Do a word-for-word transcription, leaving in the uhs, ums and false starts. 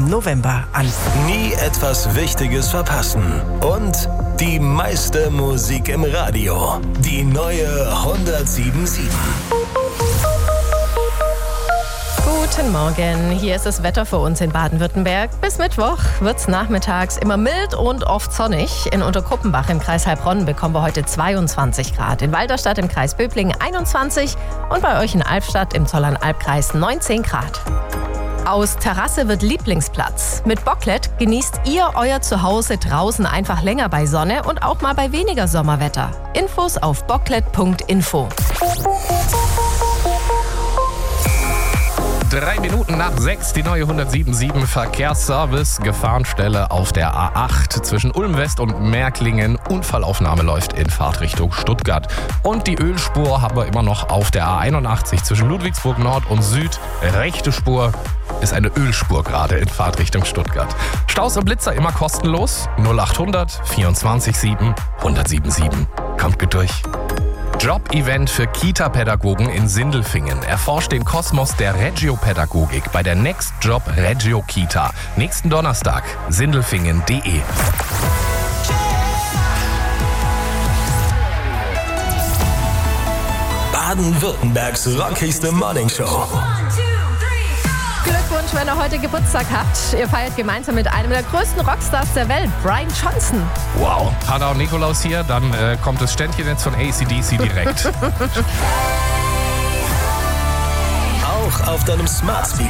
November an. Nie etwas Wichtiges verpassen. Und die meiste Musik im Radio. Die neue hundertsieben Komma sieben. Guten Morgen, hier ist das Wetter für uns in Baden-Württemberg. Bis Mittwoch wird es nachmittags immer mild und oft sonnig. In Unterkruppenbach im Kreis Heilbronn bekommen wir heute zweiundzwanzig Grad. In Walderstadt im Kreis Böblingen einundzwanzig und bei euch in Albstadt im Zollern-Albkreis neunzehn Grad. Aus Terrasse wird Lieblingsplatz. Mit Bocklet genießt ihr euer Zuhause draußen einfach länger bei Sonne und auch mal bei weniger Sommerwetter. Infos auf bocklet punkt info. Drei Minuten nach sechs, die neue hundertsieben Komma sieben Verkehrsservice. Gefahrenstelle auf der A acht zwischen Ulm West und Märklingen. Unfallaufnahme läuft in Fahrtrichtung Stuttgart. Und die Ölspur haben wir immer noch auf der A einundachtzig zwischen Ludwigsburg Nord und Süd. Rechte Spur ist eine Ölspur gerade in Fahrtrichtung Stuttgart. Staus und Blitzer immer kostenlos. null achthundert vierundzwanzig sieben hundertsieben sieben. Kommt gut durch. Job-Event für Kita-Pädagogen in Sindelfingen. Erforscht den Kosmos der Regiopädagogik bei der Next Job Regio Kita. Nächsten Donnerstag, sindelfingen punkt de. Baden-Württembergs rockigste Morningshow. Glückwunsch, wenn ihr heute Geburtstag habt. Ihr feiert gemeinsam mit einem der größten Rockstars der Welt, Brian Johnson. Wow, Hannah und Nikolaus hier, dann äh, kommt das Ständchen jetzt von A C D C direkt. Auch auf deinem Smart Speaker.